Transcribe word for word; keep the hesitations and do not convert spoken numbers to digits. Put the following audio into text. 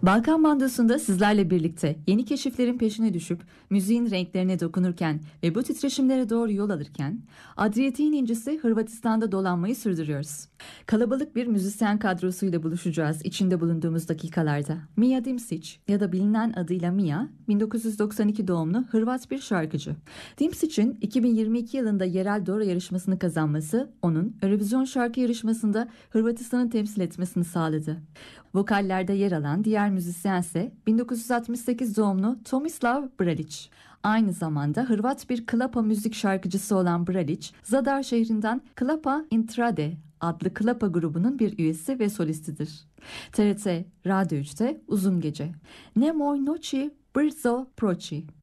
Balkan Bandosu'nda sizlerle birlikte yeni keşiflerin peşine düşüp müziğin renklerine dokunurken ve bu titreşimlere doğru yol alırken Adriyatik'in incisi Hırvatistan'da dolanmayı sürdürüyoruz. Kalabalık bir müzisyen kadrosuyla buluşacağız içinde bulunduğumuz dakikalarda. Mia Dimsic ya da bilinen adıyla Mia, bin dokuz yüz doksan iki doğumlu Hırvat bir şarkıcı. Dimsic'in iki bin yirmi iki yılında yerel Dora yarışmasını kazanması onun Eurovision şarkı yarışmasında Hırvatistan'ı temsil etmesini sağladı. Vokallerde yer alan diğer müzisyense bin dokuz yüz altmış sekiz doğumlu Tomislav Bralic. Aynı zamanda Hırvat bir klapa müzik şarkıcısı olan Bralic, Zadar şehrinden Klapa Intrade adlı klapa grubunun bir üyesi ve solistidir. T R T Radyo üçte Uzun Gece. Nemoj noći brzo proći.